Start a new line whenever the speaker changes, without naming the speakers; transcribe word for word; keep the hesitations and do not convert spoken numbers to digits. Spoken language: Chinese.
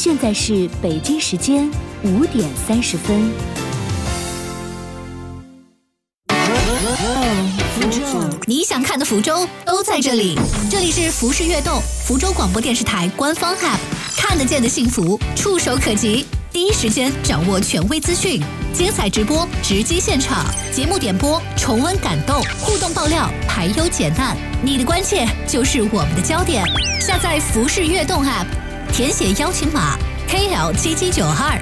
现在是北京时间五点三十分。
你想看的福州都在这里，这里是福氏悦动，福州广播电视台官方 App， 看得见的幸福，触手可及，第一时间掌握权威资讯，精彩直播，直击现场，节目点播，重温感动，互动爆料，排忧解难，你的关切就是我们的焦点。下载福氏悦动 App， 填写邀请码 K L 七七九二。